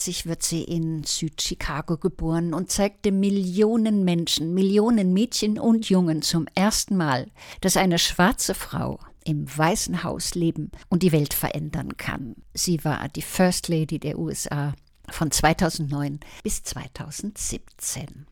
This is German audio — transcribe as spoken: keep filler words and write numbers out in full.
neunzehnhundertachtzig wird sie in Süd-Chicago geboren und zeigte Millionen Menschen, Millionen Mädchen und Jungen zum ersten Mal, dass eine schwarze Frau im Weißen Haus leben und die Welt verändern kann. Sie war die First Lady der U S A von zweitausendneun bis zweitausendsiebzehn.